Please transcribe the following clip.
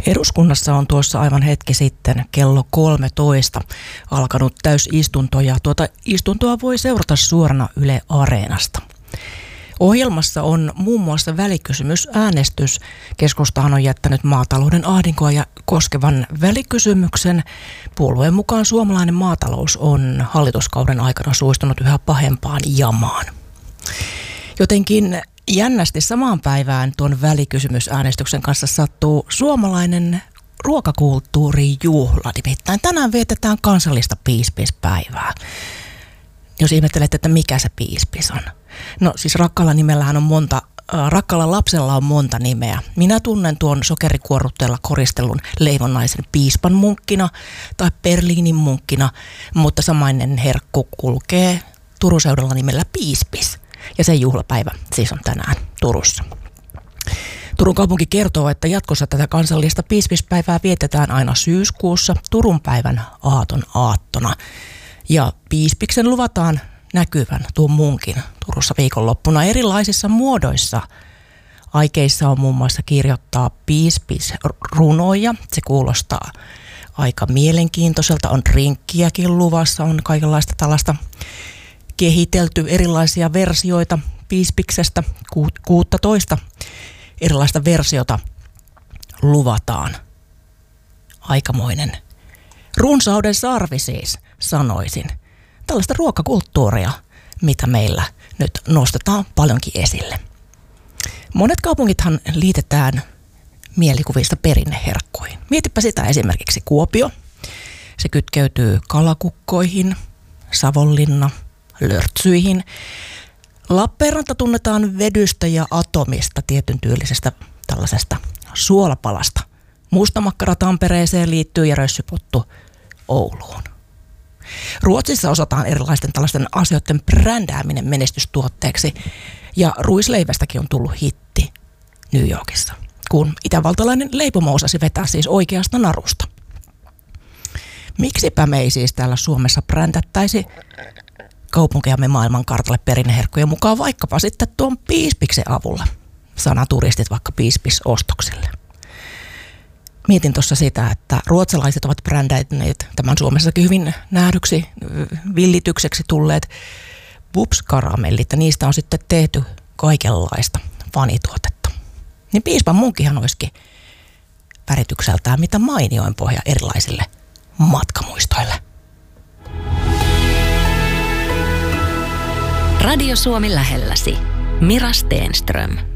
Eduskunnassa on tuossa aivan hetki sitten kello 13 alkanut täysistunto ja tuota istuntoa voi seurata suorana Yle Areenasta. Ohjelmassa on muun muassa välikysymysäänestys. Keskustahan on jättänyt maatalouden ahdinkoa ja koskevan välikysymyksen. Puolueen mukaan suomalainen maatalous on hallituskauden aikana suistunut yhä pahempaan jamaan. Jotenkin jännästi samaan päivään tuon välikysymysäänestyksen kanssa sattuu suomalainen ruokakulttuurijuhla. Nimittäin tänään vietetään kansallista piispispäivää. Jos ihmettelet, että mikä se piispis on. No siis rakkaalla lapsella on monta nimeä. Minä tunnen tuon sokerikuorrutteella koristellun leivonnaisen piispan munkkina tai Berliinin munkkina, mutta samainen herkku kulkee Turun seudulla nimellä piispis. Ja sen juhlapäivä siis on tänään Turussa. Turun kaupunki kertoo, että jatkossa tätä kansallista piispispäivää vietetään aina syyskuussa Turun päivän aattona. Ja piispiksen luvataan näkyvän tuon munkin Turussa viikonloppuna erilaisissa muodoissa. Aikeissa on muun muassa kirjoittaa piispisrunoja. Se kuulostaa aika mielenkiintoiselta. On drinkkiäkin luvassa, on kaikenlaista tällaista kehitelty erilaisia versioita piispiksestä, 16 erilaista versiota luvataan. Aikamoinen runsauden sarvi siis, sanoisin. Tällaista ruokakulttuuria, mitä meillä nyt nostetaan paljonkin esille. Monet kaupungithan liitetään mielikuvista perinneherkkuihin. Mietipä sitä esimerkiksi Kuopio. Se kytkeytyy kalakukkoihin, Savonlinna, lörtsyihin. Lappeenranta tunnetaan vedystä ja atomista, tietyn tyylisestä tällaisesta suolapalasta. Mustamakkara Tampereeseen liittyy ja rössypottu Ouluun. Ruotsissa osataan erilaisten tällaisten asioiden brändääminen menestystuotteeksi ja ruisleivästäkin on tullut hitti New Yorkissa, kun itävaltalainen leipomo osasi vetää siis oikeasta narusta. Miksipä me ei siis täällä Suomessa brändättäisi kaupunkejamme maailmankartalle perinneherkkujen mukaan vaikkapa sitten tuon piispiksen avulla. Sanaturistit vaikka piispisostoksille. Mietin tuossa sitä, että ruotsalaiset ovat brändäineet tämän Suomessakin hyvin nähdyksi, villitykseksi tulleet Bubs-karamellit, ja niistä on sitten tehty kaikenlaista fanituotetta. Niin piispan munkihan olisikin väritykseltään mitä mainioin pohja erilaisille matkamuistoille. Radio Suomi lähelläsi. Mira Stenström.